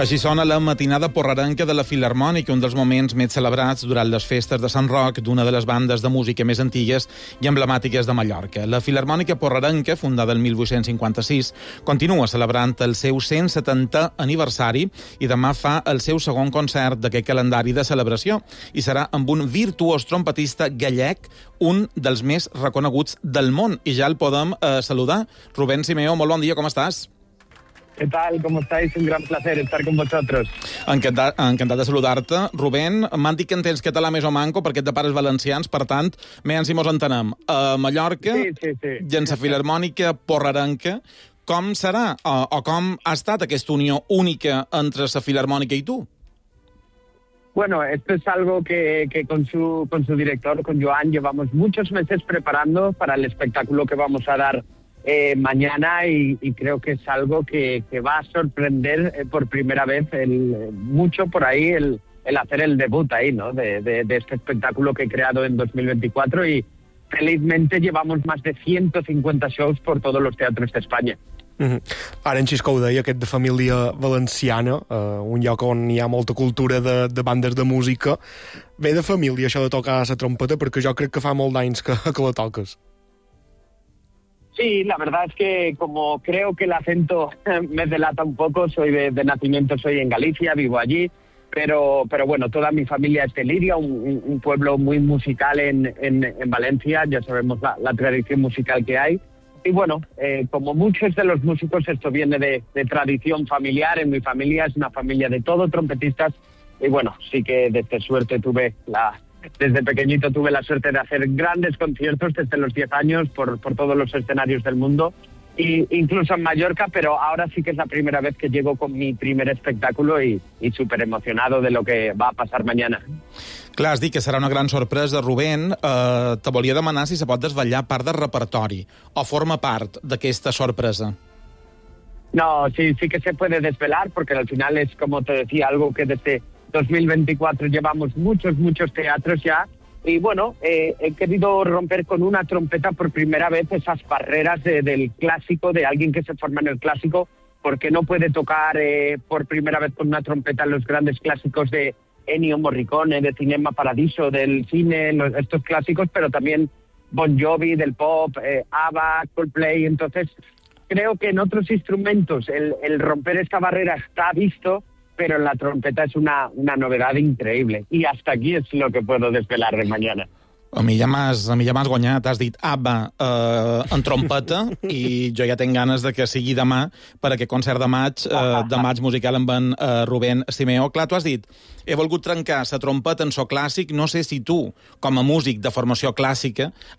Així sona la matinada porrarenca de la Filharmònica, un dels moments més celebrats durant les festes de Sant Roc d'una de les bandes de música més antigues i emblemàtiques de Mallorca. La Filharmònica porrarenca, fundada el 1856, continua celebrant el seu 170è aniversari i demà fa el seu segon concert d'aquest calendari de celebració i serà amb un virtuós trompetista gallec, un dels més reconeguts del món. I ja el podem saludar. Rubén Simeó, molt bon dia, com estàs? ¿Qué tal? ¿Cómo estáis? Un gran placer estar con vosotros. Encantat de saludar-te. Rubén, m'han dit que entens català més o manco perquè ets de pares valencians, per tant, menys si mos entenem. A Mallorca, sí. i en la Filharmònica porrarenca, com serà o com ha estat aquesta unió única entre la Filharmònica i tu? Bueno, esto es algo que con su director, con Joan, llevamos muchos meses preparando para el espectáculo que vamos a dar mañana y creo que es algo que va a sorprender por primera vez mucho por ahí el hacer el debut ahí, ¿no? De este espectáculo que he creado en 2024 y felizmente llevamos más de 150 shows por todos los teatros de España. Ara en Xisco ho deia, aquest de família valenciana, un lloc on hi ha molta cultura de bandes de música. Ve de família això de tocar la trompeta, perquè jo crec que fa molt d'anys que la toques. Sí, la verdad es que como creo que el acento me delata un poco, soy de nacimiento, soy en Galicia, vivo allí, pero bueno, toda mi familia es de Liria, un pueblo muy musical en Valencia, ya sabemos la tradición musical que hay. Y bueno, como muchos de los músicos, esto viene de tradición familiar. En mi familia es una familia de todo trompetistas. Y bueno, sí que desde pequeñito tuve la suerte de hacer grandes conciertos desde los 10 años por todos los escenarios del mundo. E incluso en Mallorca, pero ahora sí que es la primera vez que llego con mi primer espectáculo y súper emocionado de lo que va a pasar mañana. Clar, has dit que serà una gran sorpresa, Rubén. Te volia demanar si se pot desvetllar part del repertori o forma part d'aquesta sorpresa. No, sí que se puede desvelar porque al final es, como te decía, algo que desde 2024 llevamos muchos teatros ya. Y bueno, he querido romper con una trompeta por primera vez esas barreras del clásico, de alguien que se forma en el clásico, porque no puede tocar por primera vez con una trompeta los grandes clásicos de Ennio Morricone, de Cinema Paradiso, del cine, estos clásicos, pero también Bon Jovi, del pop, ABBA, Coldplay. Entonces, creo que en otros instrumentos el romper esta barrera está visto, pero en la trompeta es una novedad increíble. Y hasta aquí es lo que puedo desvelar de mañana. A mi ja m'has guanyat, has dit ABBA en trompeta i jo ja tinc ganes de que sigui demà per aquest concert de maig musical amb en Rubén Simeó. Clar, tu has dit, he volgut trencar la trompeta en so clàssic, no sé si tu, com a músic de formació clàssica,